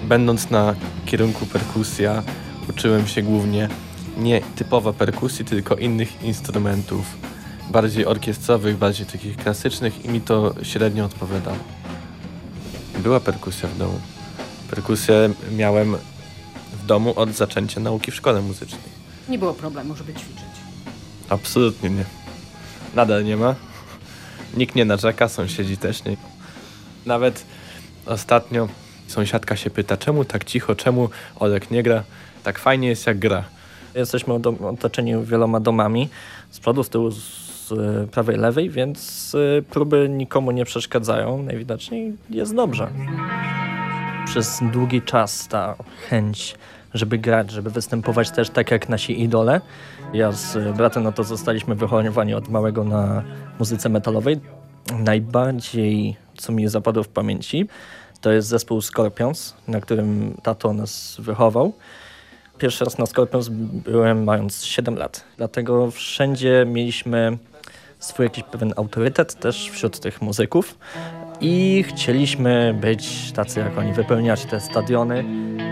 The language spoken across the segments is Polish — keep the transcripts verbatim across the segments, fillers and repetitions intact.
Będąc na kierunku perkusja, uczyłem się głównie nie typowo perkusji, tylko innych instrumentów, bardziej orkiestrowych, bardziej takich klasycznych i mi to średnio odpowiadało. Była perkusja w domu. Perkusję miałem w domu od zaczęcia nauki w szkole muzycznej. Nie było problemu, żeby ćwiczyć. Absolutnie nie. Nadal nie ma. Nikt nie narzeka, sąsiedzi też nie. Nawet ostatnio sąsiadka się pyta, czemu tak cicho, czemu Olek nie gra? Tak fajnie jest jak gra. Jesteśmy otoczeni wieloma domami, z przodu, z tyłu, z prawej, lewej, więc próby nikomu nie przeszkadzają. Najwidoczniej jest dobrze. Przez długi czas ta chęć, żeby grać, żeby występować też tak jak nasi idole. Ja z bratem no to zostaliśmy wychowani od małego na muzyce metalowej. Najbardziej, co mi zapadło w pamięci, to jest zespół Scorpions, na którym tato nas wychował. Pierwszy raz na Scorpions byłem mając siedem lat, dlatego wszędzie mieliśmy swój jakiś pewien autorytet też wśród tych muzyków i chcieliśmy być tacy jak oni, wypełniać te stadiony.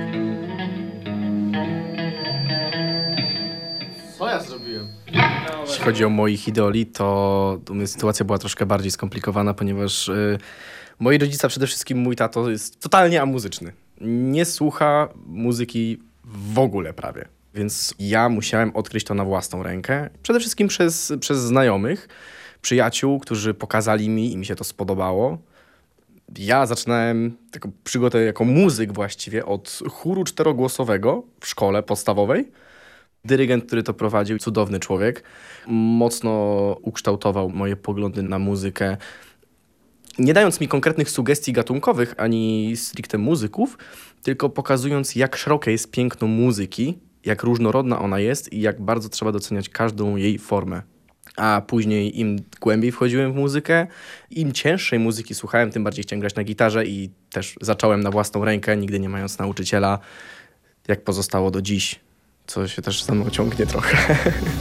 Co ja zrobiłem? Jeśli chodzi o moich idoli, to u mnie sytuacja była troszkę bardziej skomplikowana, ponieważ yy, moi rodzice, przede wszystkim mój tato, jest totalnie amuzyczny. Nie słucha muzyki w ogóle prawie. Więc ja musiałem odkryć to na własną rękę. Przede wszystkim przez, przez znajomych, przyjaciół, którzy pokazali mi i mi się to spodobało. Ja zaczynałem taką przygodę jako muzyk właściwie od chóru czterogłosowego w szkole podstawowej. Dyrygent, który to prowadził, cudowny człowiek, mocno ukształtował moje poglądy na muzykę. Nie dając mi konkretnych sugestii gatunkowych ani stricte muzyków, tylko pokazując, jak szerokie jest piękno muzyki, jak różnorodna ona jest i jak bardzo trzeba doceniać każdą jej formę. A później im głębiej wchodziłem w muzykę, im cięższej muzyki słuchałem, tym bardziej chciałem grać na gitarze i też zacząłem na własną rękę, nigdy nie mając nauczyciela, jak pozostało do dziś, co się też za mną ciągnie trochę.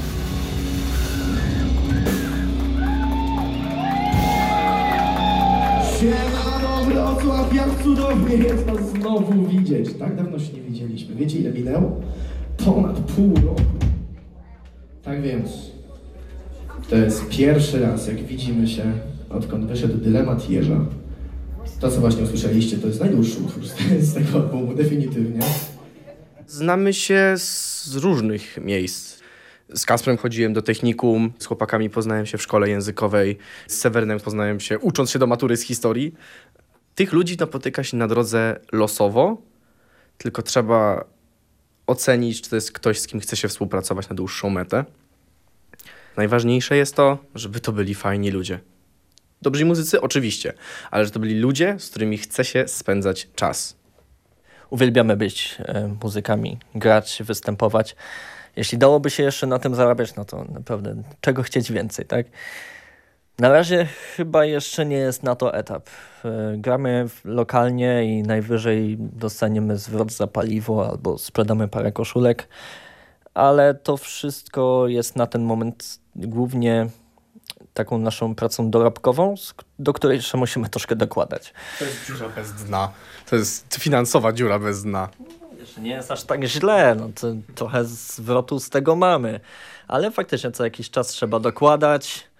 Siemano Wrocław, jak cudownie jest nas znowu widzieć. Tak dawno się nie widzieliśmy. Wiecie, ile minęło? Ponad pół roku. Tak więc, to jest pierwszy raz, jak widzimy się, odkąd wyszedł Dylemat Jeża. To, co właśnie usłyszeliście, to jest najdłuższy utwór z tego albumu, definitywnie. Znamy się z różnych miejsc. Z Kasprem chodziłem do technikum, z chłopakami poznałem się w szkole językowej, z Sewerynem poznałem się ucząc się do matury z historii. Tych ludzi napotyka się na drodze losowo, tylko trzeba ocenić, czy to jest ktoś, z kim chce się współpracować na dłuższą metę. Najważniejsze jest to, żeby to byli fajni ludzie. Dobrzy muzycy? Oczywiście, ale że to byli ludzie, z którymi chce się spędzać czas. Uwielbiamy być e, muzykami, grać, występować. Jeśli dałoby się jeszcze na tym zarabiać, no to naprawdę czego chcieć więcej, tak? Na razie chyba jeszcze nie jest na to etap. E, gramy lokalnie i najwyżej dostaniemy zwrot za paliwo albo sprzedamy parę koszulek, ale to wszystko jest na ten moment głównie taką naszą pracą dorobkową, do której jeszcze musimy troszkę dokładać. To jest dziura bez dna. To jest finansowa dziura bez dna. Jeszcze nie jest aż tak źle, no to trochę zwrotu z tego mamy, ale faktycznie co jakiś czas trzeba dokładać.